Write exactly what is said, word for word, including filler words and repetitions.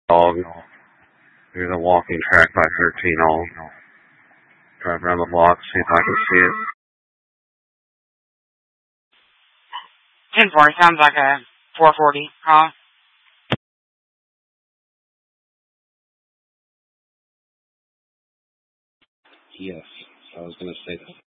Dog. Here's a walking track by thirteen all. Drive around the block, see if I can see it. ten four, sounds like a four forty call. Yes, I was going to say that.